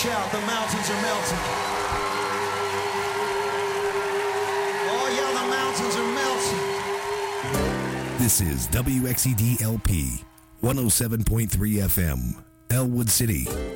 shout, the mountains are melting. Oh yeah, the mountains are melting. This is WXED-LP 107.3 FM, Elwood City.